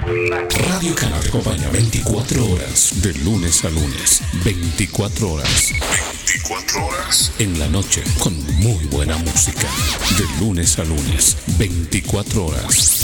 Radio Cana te acompaña 24 horas, de lunes a lunes. 24 horas. 24 horas. En la noche, con muy buena música. De lunes a lunes. 24 horas.